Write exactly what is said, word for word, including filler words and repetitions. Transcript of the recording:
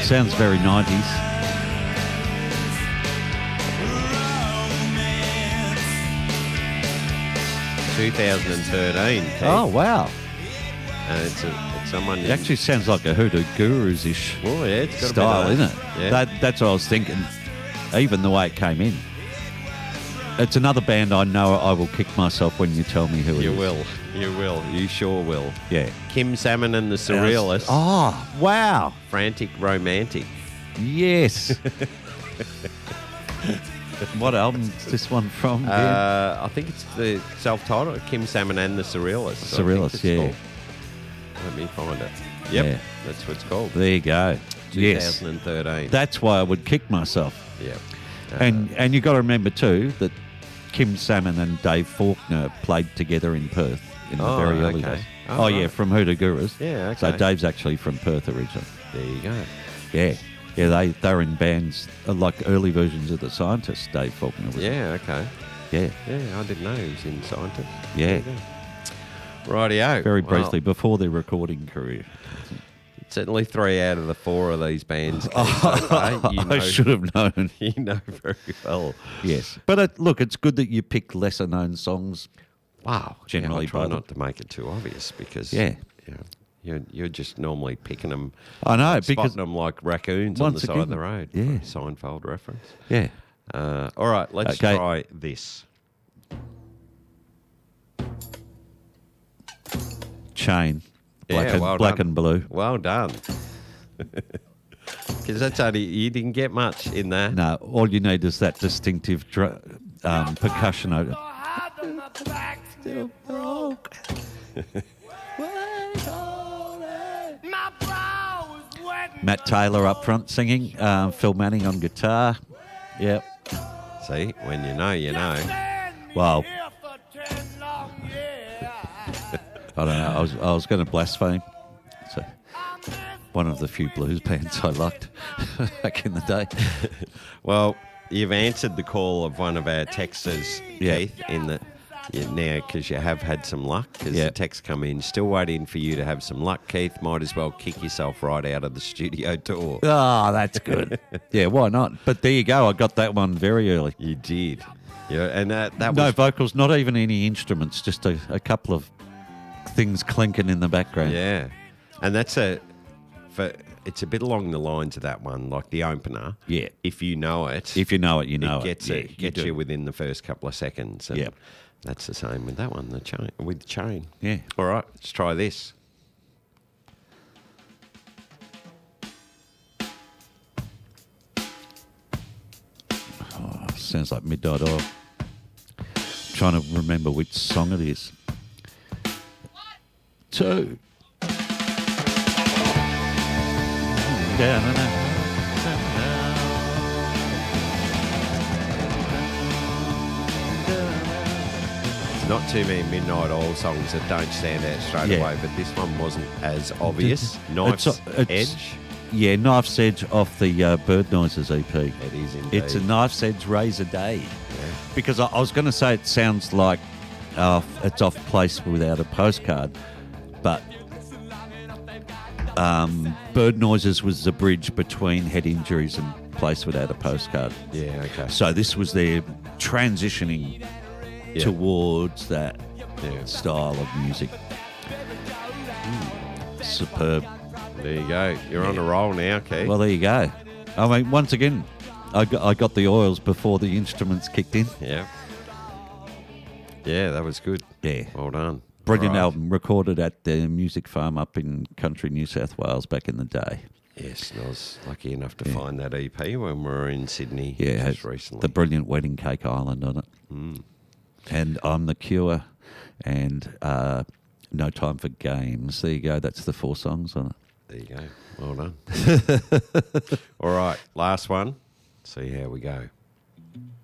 Sounds very nineties. twenty thirteen. Keith. Oh, wow. And it's, a, it's someone... It actually sounds like a Hoodoo Gurus-ish Oh, yeah, it's got style, a bit of isn't it? that. Yeah. That, that's what I was thinking, even the way it came in. It's another band I know I will kick myself when you tell me who it You is. will. You will. You sure will. Yeah. Kim Salmon and the Surrealists. Oh, wow. Frantic Romantic. Yes. What album is this one from? again? Uh, I think it's the self-titled Kim Salmon and the Surrealists. I think Surrealists, it's yeah. called. Let me find it. Yep, Yeah. that's what it's called. There you go. Yes. twenty thirteen. That's why I would kick myself. Yeah. Uh, And and you got to remember too that Kim Salmon and Dave Faulkner played together in Perth in the Oh, very early okay. days. Oh, Oh, yeah, right. from Hoodoo Gurus. Yeah, So okay. Dave's actually from Perth originally. there you go. Yeah, yeah, they they were in bands uh, like early versions of the Scientists. Dave Faulkner was. Yeah, okay. yeah, Yeah, I didn't know he was in Scientist. yeah. Rightio. Very Well, briefly before their recording career. certainly three out of the four of these bands. Keith, okay? You I know- should have known. You know very well. Yes, but it, look, it's good that you pick lesser known songs. Wow. Generally yeah, I try by them. not to make it too obvious because Yeah. you know, you're, you're just normally picking them, I know spotting because them like raccoons on the once side of again, the road. yeah. Seinfeld reference. yeah, Uh, all right, let's Okay. try this. Chain, black Yeah, and well black done. and blue. Well done. Because that's only, you didn't get much in that. No, all you need is that distinctive dr- um, percussion. Over. Matt Taylor up front singing, um, Phil Manning on guitar. Yep. See, when you know, you know. Wow. I don't know. I was I was going to blaspheme. So one of the few blues bands I liked back in the day. Well, you've answered the call of one of our texters, Yeah. Keith, in the yeah, now because you have had some luck because Yeah. the texts come in. Still waiting for you to have some luck, Keith. Might as well kick yourself right out of the studio door. Oh, that's good. Yeah, why not? But there you go. I got that one very early. You did, yeah, and that that No was vocals, not even any instruments, just a, a couple of things clinking in the background. yeah, and that's a for. It's a bit along the lines of that one, like the opener. Yeah. If you know it, If you know it, you know it gets it. it, Yeah, gets do. you within the first couple of seconds. And Yep. that's the same with that one. The chain with the chain. Yeah. All right, let's try this. Oh, sounds like Midnight Oil. Trying to remember which song it is. Two. Yeah, no, no. Not too many Midnight Oil songs that don't stand out straight Yeah. away, but this one wasn't as obvious. Knife's It's- it's- Edge. Yeah, Knife's Edge off the uh, Bird Noises E P. It is indeed. It's a Knife's Edge Razor Day. Yeah. Because I, I was going to say it sounds like uh, it's off Place Without a Postcard, but um, Bird Noises was the bridge between Head Injuries and Place Without a Postcard. Yeah, okay. So this was their transitioning Yeah. towards that Yeah. style of music. Superb. There you go. You're on a roll now, Keith. Well, there you go. I mean, once again, I got, I got the oils before the instruments kicked in. yeah. Yeah, that was good. Yeah. Well done. Brilliant Right. album, recorded at the Music Farm up in country New South Wales back in the day. Yes, and I was lucky enough to find that E P when we were in Sydney Yeah, it just has recently. the brilliant Wedding Cake Island on it. Mm. And I'm the Cure and uh, No Time for Games. There you go. That's the four songs on it. There you go. Well done. All right, last one. See how we go.